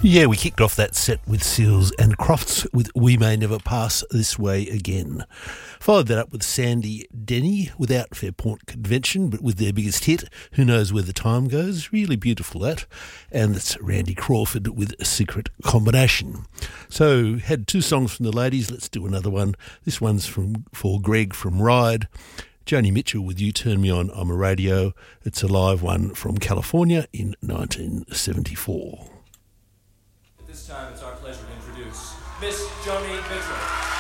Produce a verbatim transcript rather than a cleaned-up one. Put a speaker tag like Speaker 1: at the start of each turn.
Speaker 1: Yeah, we kicked off that set with Seals and Crofts with We May Never Pass This Way Again. Followed that up with Sandy Denny without Fairport Convention, but with their biggest hit, Who Knows Where the Time Goes. Really beautiful, that. And that's Randy Crawford with Secret Combination. So, had two songs from the ladies. Let's do another one. This one's from for Greg from Ride. Joni Mitchell with You Turn Me On, I'm a Radio. It's a live one from California in nineteen seventy-four.
Speaker 2: This time it's our pleasure to introduce Miss Joni Mitchell.